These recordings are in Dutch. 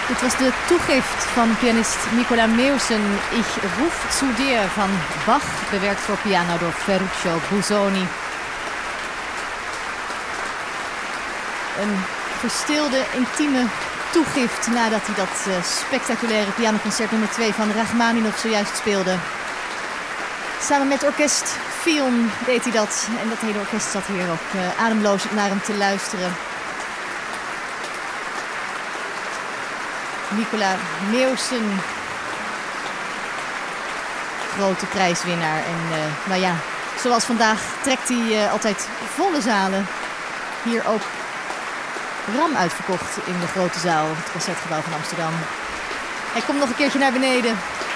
Dit was de toegift van pianist Nicola Meusen. Ich ruf zu dir van Bach, bewerkt voor piano door Ferruccio Busoni. Een verstilde, intieme toegift nadat hij dat spectaculaire pianoconcert nummer 2 van Rachmaninov zojuist speelde. Samen met orkest Fion deed hij dat. En dat hele orkest zat hier ook ademloos naar hem te luisteren. Nicola Meusen, grote prijswinnaar. En nou ja, zoals vandaag trekt hij altijd volle zalen. Hier ook ram uitverkocht in de grote zaal, het Concertgebouw van Amsterdam. Hij komt nog een keertje naar beneden.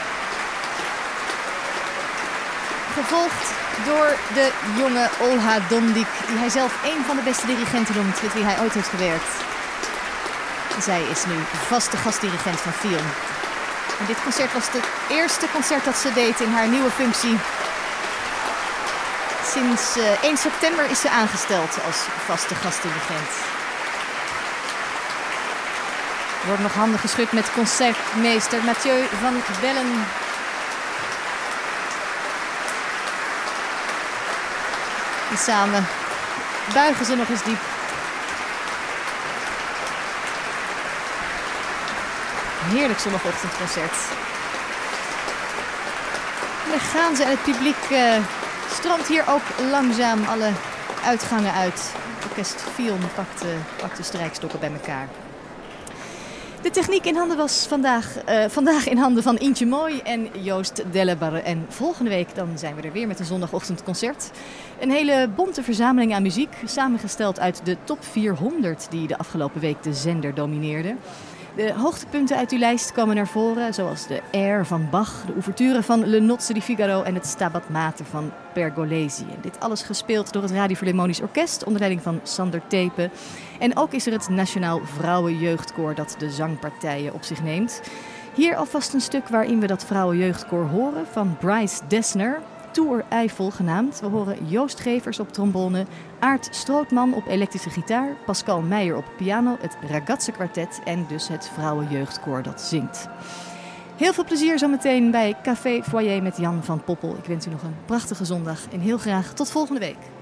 Gevolgd door de jonge Olha Dondik, die hij zelf een van de beste dirigenten noemt met wie hij ooit heeft gewerkt. Zij is nu vaste gastdirigent van Fion. En dit concert was het eerste concert dat ze deed in haar nieuwe functie. Sinds 1 september is ze aangesteld als vaste gastdirigent. Er wordt nog handen geschud met concertmeester Mathieu van Bellen. En samen buigen ze nog eens diep. Heerlijk zondagochtendconcert. En daar gaan ze en het publiek stroomt hier ook langzaam alle uitgangen uit. Orkest Fion pakt de strijkstokken bij elkaar. De techniek in handen was vandaag in handen van Intje Mooi en Joost Dellebarre. En volgende week dan zijn we er weer met een zondagochtendconcert. Een hele bonte verzameling aan muziek, samengesteld uit de top 400 die de afgelopen week de zender domineerden. De hoogtepunten uit uw lijst komen naar voren, zoals de Air van Bach, de ouverture van Le Nozze di Figaro en het Stabat Mater van Pergolesi. Dit alles gespeeld door het Radio Philharmonisch Orkest onder leiding van Sander Tepe. En ook is er het Nationaal Vrouwenjeugdkoor dat de zangpartijen op zich neemt. Hier alvast een stuk waarin we dat Vrouwenjeugdkoor horen van Bryce Dessner. Tour Eiffel genaamd. We horen Joost Gevers op trombone, Aart Strootman op elektrische gitaar, Pascal Meijer op piano, het Ragazze Kwartet en dus het Vrouwenjeugdkoor dat zingt. Heel veel plezier zometeen bij Café Foyer met Jan van Poppel. Ik wens u nog een prachtige zondag en heel graag tot volgende week.